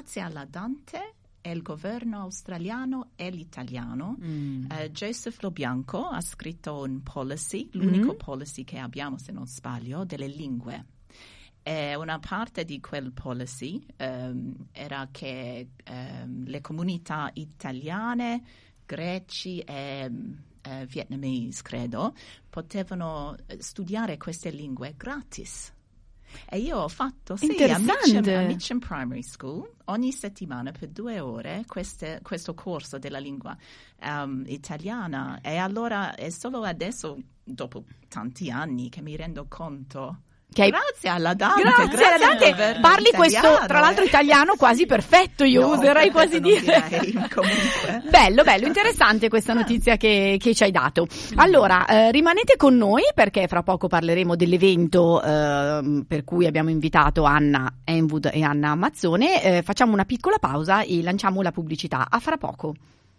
grazie alla Dante e il governo australiano e l'italiano, Joseph Lo Bianco ha scritto un policy, l'unico policy che abbiamo, se non sbaglio, delle lingue. E una parte di quel policy era che le comunità italiane, greci e vietnamese, credo, potevano studiare queste lingue gratis. E io ho fatto a Mitcham Primary School ogni settimana per 2 ore questo corso della lingua italiana, e allora è solo adesso, dopo tanti anni, che mi rendo conto. Grazie alla Dante, parli questo, tra l'altro, italiano quasi perfetto, io userei quasi dire. Comunque. Bello, interessante questa notizia che ci hai dato. Allora, rimanete con noi, perché fra poco parleremo dell'evento per cui abbiamo invitato Anna Henwood e Anna Mazzone. Facciamo una piccola pausa e lanciamo la pubblicità. A fra poco.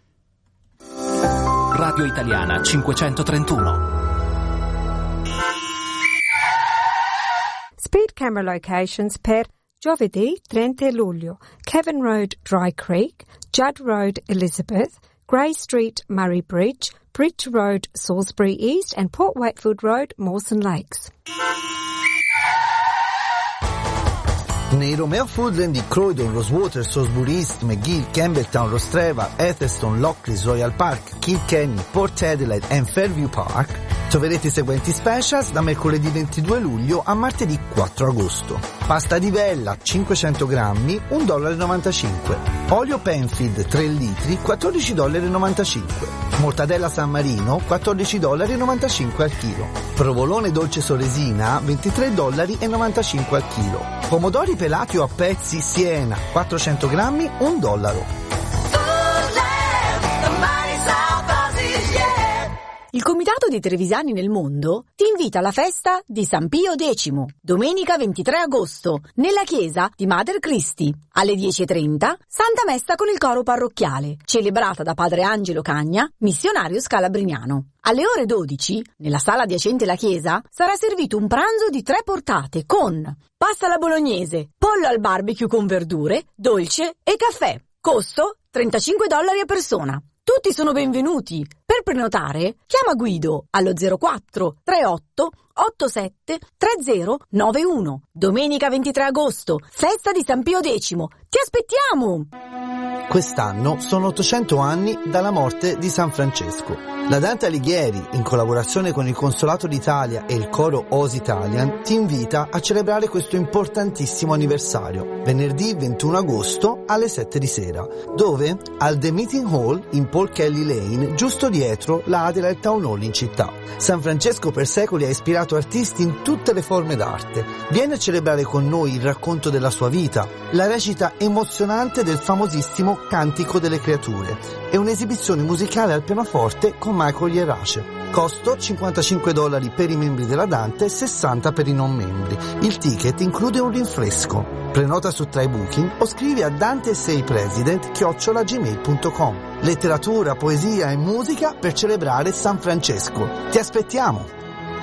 Radio Italiana 531. Speed camera locations per giovedì 30 luglio, Cavan Road, Dry Creek, Judd Road, Elizabeth, Grey Street, Murray Bridge, Bridge Road, Salisbury East, and Port Wakefield Road, Mawson Lakes. Nei Romeo Foodland di Croydon, Rosewater, Salisbury East, McGill, Campbelltown, Rostreva, Etherston, Lockleys, Royal Park, Kilkenny, Port Adelaide e Fairview Park troverete i seguenti specials da mercoledì 22 luglio a martedì 4 agosto. Pasta di vella 500 grammi, $1,95. Olio Penfield 3 litri, $14,95. Mortadella San Marino, $14,95 al chilo. Provolone dolce Soresina, $23,95 al chilo. Pomodori pelati o a pezzi Siena, 400 grammi, $1. Il Comitato dei Trevisani nel Mondo ti invita alla festa di San Pio X, domenica 23 agosto, nella chiesa di Mater Christi. Alle 10:30, Santa Messa con il coro parrocchiale, celebrata da Padre Angelo Cagna, missionario scalabriniano. Alle ore 12, nella sala adiacente alla chiesa, sarà servito un pranzo di 3 portate con pasta alla bolognese, pollo al barbecue con verdure, dolce e caffè. Costo $35 a persona. Tutti sono benvenuti. Per prenotare, chiama Guido allo 04 38 87 3091. Domenica 23 agosto, festa di San Pio X. Ti aspettiamo! Quest'anno sono 800 anni dalla morte di San Francesco. La Dante Alighieri, in collaborazione con il Consolato d'Italia e il coro Os Italian, ti invita a celebrare questo importantissimo anniversario, venerdì 21 agosto alle 7 di sera. Dove? Al The Meeting Hall in Paul Kelly Lane, giusto dietro la Adelaide Town Hall in città. San Francesco per secoli ha ispirato artisti in tutte le forme d'arte. Vieni a celebrare con noi il racconto della sua vita, la recita emozionante del famosissimo Cantico delle Creature e un'esibizione musicale al pianoforte con Michael Ierace. Costo $55 per i membri della Dante e 60 per i non membri. Il ticket include un rinfresco. Prenota su Try Booking o scrivi a danteseipresident@gmail.com. Letteratura, poesia e musica per celebrare San Francesco. Ti aspettiamo!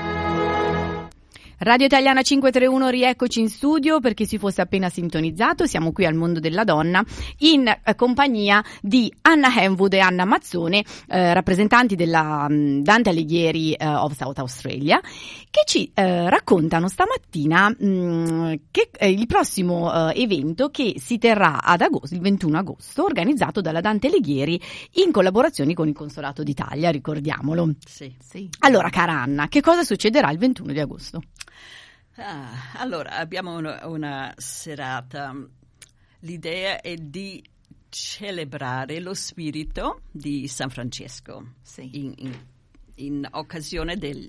Radio Italiana 531, rieccoci in studio. Per chi si fosse appena sintonizzato, siamo qui al Mondo della Donna in compagnia di Anna Henwood e Anna Mazzone, rappresentanti della Dante Alighieri of South Australia, che ci raccontano stamattina che il prossimo evento che si terrà ad agosto, il 21 agosto, organizzato dalla Dante Alighieri in collaborazione con il Consolato d'Italia, ricordiamolo. Sì. Allora, cara Anna, che cosa succederà il 21 di agosto? Allora, abbiamo una serata. L'idea è di celebrare lo spirito di San Francesco in occasione del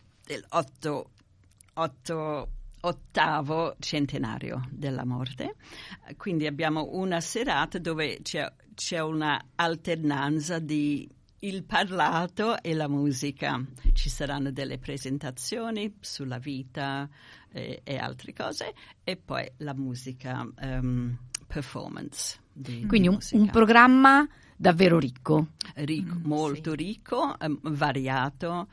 ottavo centenario della morte. Quindi abbiamo una serata dove c'è una alternanza di il parlato e la musica. Ci saranno delle presentazioni sulla vita e altre cose, e poi la musica, performance. Quindi un programma davvero ricco. Molto ricco, variato,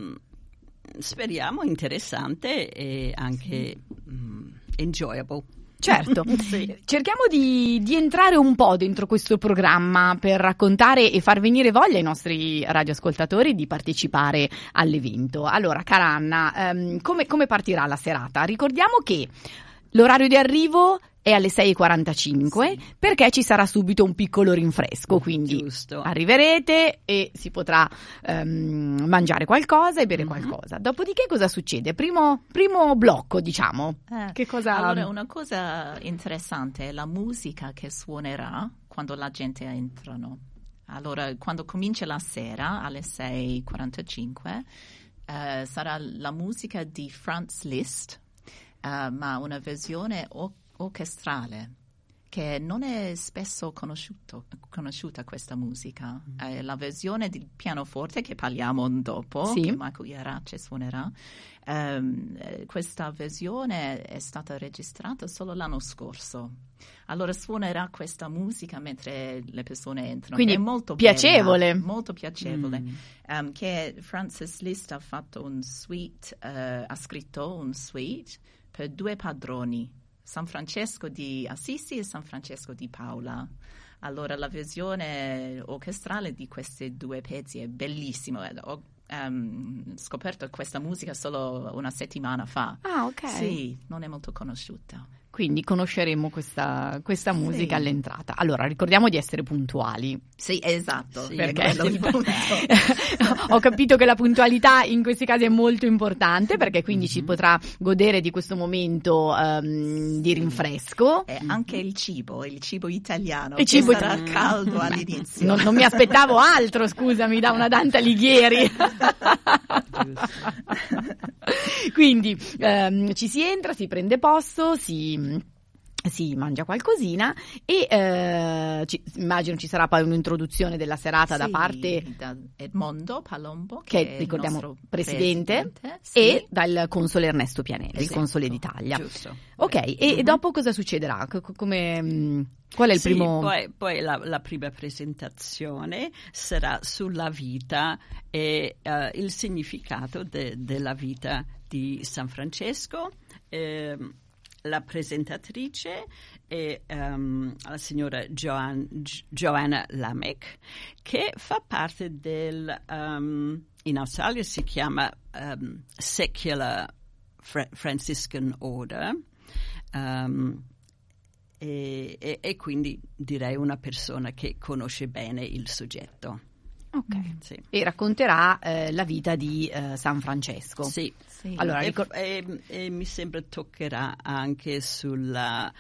speriamo interessante e anche enjoyable. Certo, cerchiamo di entrare un po' dentro questo programma per raccontare e far venire voglia ai nostri radioascoltatori di partecipare all'evento. Allora, cara Anna, come partirà la serata? Ricordiamo che l'orario di arrivo è alle 6:45 perché ci sarà subito un piccolo rinfresco, quindi arriverete e si potrà mangiare qualcosa e bere qualcosa. Dopodiché cosa succede? Primo blocco, diciamo. Che cosa... Allora, una cosa interessante è la musica che suonerà quando la gente entrano. Allora, quando comincia la sera alle 6:45 sarà la musica di Franz Liszt, ma una versione orchestrale che non è spesso conosciuta questa musica. La versione del pianoforte che parliamo dopo, che Michael Iarace suonerà, questa versione è stata registrata solo l'anno scorso. Allora suonerà questa musica mentre le persone entrano. Quindi è molto piacevole. Bella, molto piacevole. Che Francis Liszt ha fatto un suite, ha scritto un suite per 2 padroni, San Francesco di Assisi e San Francesco di Paola. Allora la versione orchestrale di questi 2 pezzi è bellissima. Ho scoperto questa musica solo una settimana fa. Ah, ok. Sì, non è molto conosciuta. Quindi conosceremo questa musica all'entrata. Allora, ricordiamo di essere puntuali. Sì, esatto. Sì, perché ho capito che la puntualità in questi casi è molto importante, perché quindi ci potrà godere di questo momento di rinfresco. E anche il cibo italiano, il cibo sarà caldo all'inizio. Non mi aspettavo altro, scusami, da una Dante Alighieri. Quindi ci si entra, si prende posto, si mangia qualcosina e immagino ci sarà poi un'introduzione della serata da parte da Edmondo Palombo, che ricordiamo il nostro presidente sì. E dal console Ernesto Pianelli, il console d'Italia. Giusto. Ok, e dopo cosa succederà? Qual è il primo? Poi la prima presentazione sarà sulla vita e il significato della vita di San Francesco. La presentatrice è la signora Joanna Lamech, che fa parte in Australia si chiama Secular Franciscan Order, e quindi direi una persona che conosce bene il soggetto. Ok, sì. E racconterà la vita di San Francesco. Sì. Allora, e mi sembra toccherà anche sulla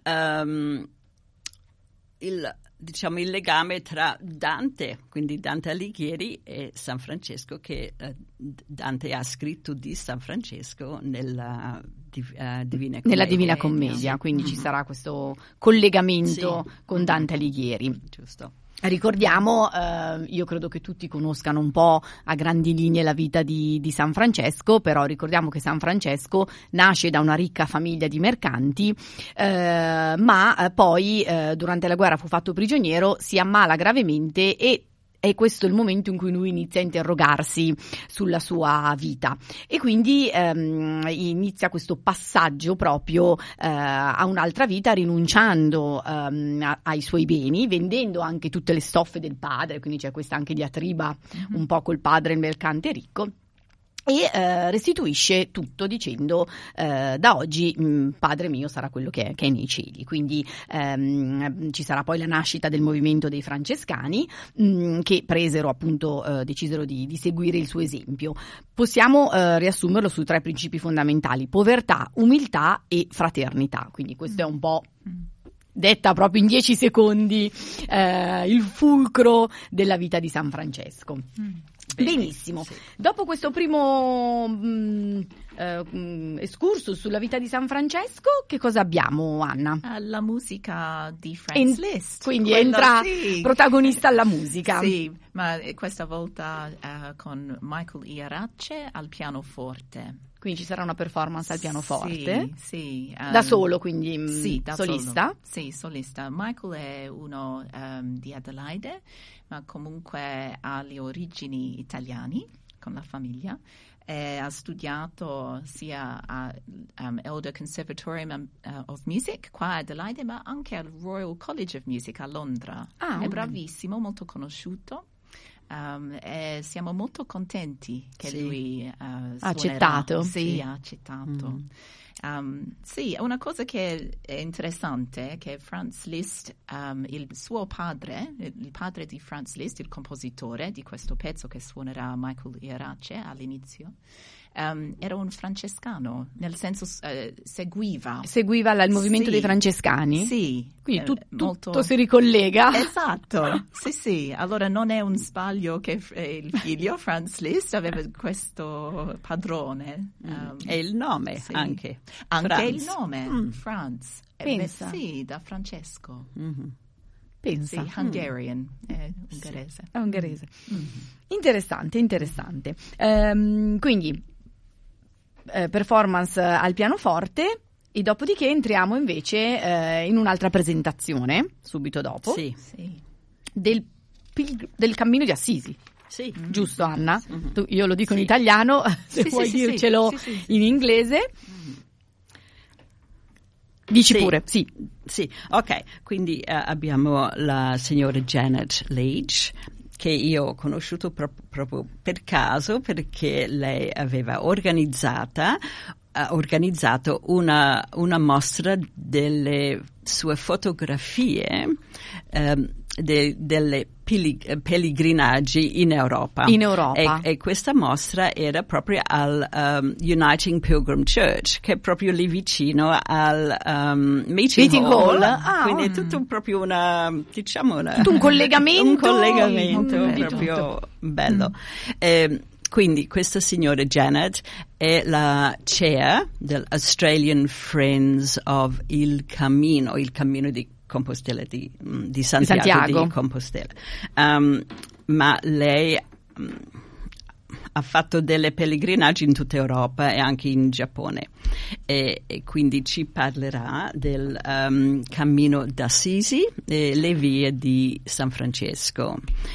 il legame tra Dante, quindi Dante Alighieri, e San Francesco, che Dante ha scritto di San Francesco nella Divina Commedia. Nella Divina Commedia, quindi ci sarà questo collegamento con Dante Alighieri. Giusto. Ricordiamo, io credo che tutti conoscano un po' a grandi linee la vita di San Francesco, però ricordiamo che San Francesco nasce da una ricca famiglia di mercanti, ma poi durante la guerra fu fatto prigioniero, si ammala gravemente e è questo il momento in cui lui inizia a interrogarsi sulla sua vita e quindi inizia questo passaggio proprio a un'altra vita, rinunciando ai suoi beni, vendendo anche tutte le stoffe del padre, quindi c'è questa anche diatriba un po' col padre il mercante ricco. E restituisce tutto dicendo da oggi padre mio sarà quello che è nei cieli. Quindi ci sarà poi la nascita del movimento dei francescani che decisero di seguire il suo esempio. Possiamo riassumerlo su 3 principi fondamentali: povertà, umiltà e fraternità. Quindi questo è un po', detta proprio in 10 secondi, il fulcro della vita di San Francesco. Benissimo. Sì. Dopo questo primo excursus sulla vita di San Francesco, che cosa abbiamo, Anna? La musica di Franz Liszt. Quindi entra protagonista alla musica. Sì, ma questa volta con Michael Iarace al pianoforte. Quindi ci sarà una performance al pianoforte? Sì. Da solo, quindi da solista? Solo. Sì, solista. Michael è uno di Adelaide, ma comunque ha le origini italiane con la famiglia. Ha studiato sia all'Elder Conservatorium of Music qua a Adelaide, ma anche al Royal College of Music a Londra. È bravissimo, molto conosciuto. E siamo molto contenti che lui ha accettato. Sì, ha accettato. Sì, una cosa che è interessante è che Franz Liszt, il suo padre, il padre di Franz Liszt, il compositore di questo pezzo che suonerà Michael Ierace all'inizio, era un francescano, nel senso seguiva il movimento dei francescani? Sì. Quindi tutto si ricollega. Esatto, sì. Allora non è un sbaglio che il figlio Franz Liszt aveva questo padrone. E il nome anche. Anche Franz. il nome, Franz. Pensa. Sì, da Francesco. Pensa. Sì, Hungarian, è ungherese. È ungherese. Interessante. Quindi, performance al pianoforte, e dopodiché entriamo invece in un'altra presentazione, subito dopo, del Cammino di Assisi. Sì. Giusto, Anna? Io lo dico in italiano, se vuoi dircelo in inglese. Dici pure, sì. Sì, ok. Quindi abbiamo la signora Janet Leitch, che io ho conosciuto proprio per caso, perché lei aveva organizzato una mostra delle sue fotografie delle pellegrinaggi in Europa. E questa mostra era proprio al Uniting Pilgrim Church, che è proprio lì vicino al Meeting Hall. Quindi è tutto proprio tutto un collegamento. Proprio bello. Quindi questa signora Janet è la chair dell'Australian Friends of il Cammino di Compostela, di Santiago di Compostela. Ma lei ha fatto delle pellegrinaggi in tutta Europa e anche in Giappone, e quindi ci parlerà del Cammino d'Assisi e le vie di San Francesco.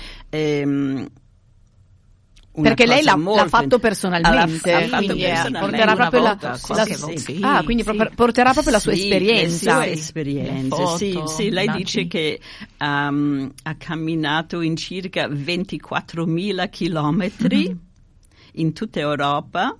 Perché lei l'ha fatto personalmente, quindi porterà proprio porterà proprio la sua esperienza. Le sue esperienze. Sì, lei dice che ha camminato in circa 24.000 chilometri in tutta Europa,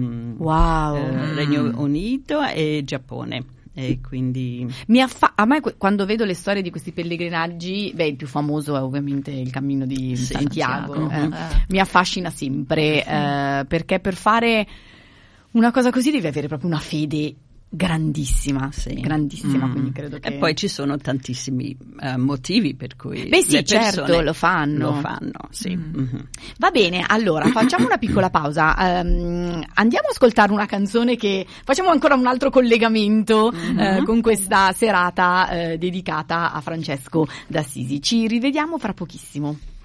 Regno Unito e Giappone. E quindi a me quando vedo le storie di questi pellegrinaggi, il più famoso è ovviamente il Cammino di Santiago. Mi affascina sempre, perché per fare una cosa così devi avere proprio una fede grandissima, quindi credo che... E poi ci sono tantissimi motivi per cui le persone lo fanno, sì. Va bene, allora facciamo una piccola pausa, andiamo a ascoltare una canzone, facciamo ancora un altro collegamento con questa serata dedicata a Francesco d'Assisi. Ci rivediamo fra pochissimo.